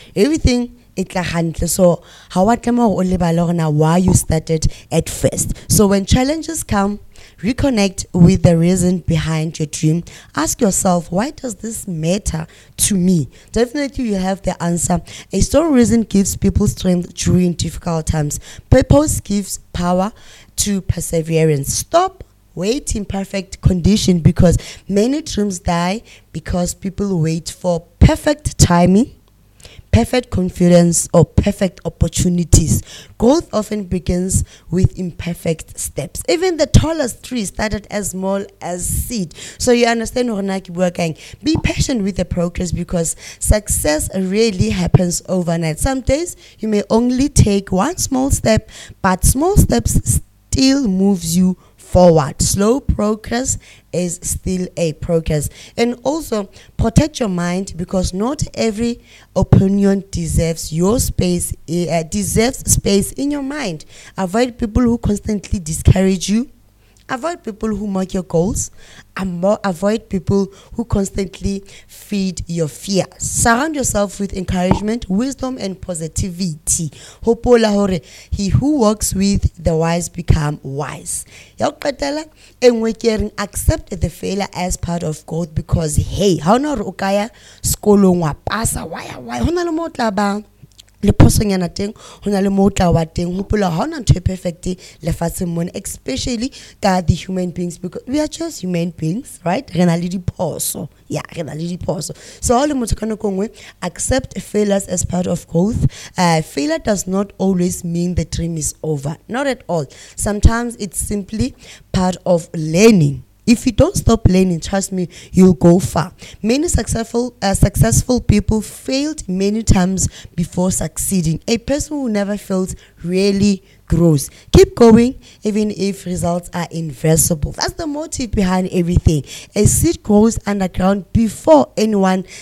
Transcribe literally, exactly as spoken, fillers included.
everything it tla hantle. So how what why you started at first. So when challenges come, reconnect with the reason behind your dream. Ask yourself, why does this matter to me? Definitely you have the answer. A strong reason gives people strength during difficult times. Purpose gives power to perseverance. Stop waiting perfect condition, because many dreams die because people wait for perfect timing, perfect confidence, or perfect opportunities. Growth often begins with imperfect steps. Even the tallest tree started as small as seed. So you understand, working. Be patient with the progress, because success rarely happens overnight. Some days you may only take one small step, but small steps still moves you forward. Slow progress is still a progress. And also protect your mind, because not every opinion deserves your space, uh, deserves space in your mind. Avoid people who constantly discourage you. Avoid people who mock your goals, and more avoid people who constantly feed your fear. Surround yourself with encouragement, wisdom, and positivity. Hopola hore, he who walks with the wise become wise. Yoqetela engwe kering, accept the failure as part of growth, because hey, how na re o kaya sekolong wa pasa, why why hona le mo tla bang le phosonyana teng hona le mo tla wa teng. Hopola ha hona ntho e perfect lefatsheng mona, especially ka the human beings, because we are just human beings, right? Re na le diphoso. Yeah, re na le diphoso. So ha le motho ka nako nngwe, accept failures as part of growth. Uh, failure does not always mean the dream is over. Not at all. Sometimes it's simply part of learning. If you don't stop learning, trust me, you'll go far. Many successful uh, successful people failed many times before succeeding. A person who never fails really grows. Keep going, even if results are invisible. That's the motive behind everything. A seed grows underground before anyone